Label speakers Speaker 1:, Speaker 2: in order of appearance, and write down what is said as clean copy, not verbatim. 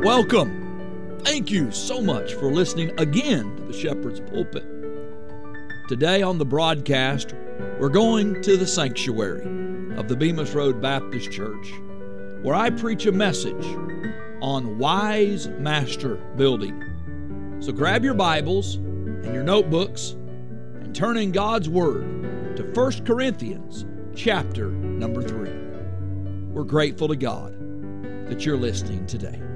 Speaker 1: Welcome. Thank you so much for listening again to the Shepherd's Pulpit. Today on the broadcast, we're going to the sanctuary of the Bemis Road Baptist Church, where I preach a message on wise master building. So grab your Bibles and your notebooks and turn in God's Word to 1 Corinthians chapter number 3. We're grateful to God that you're listening today.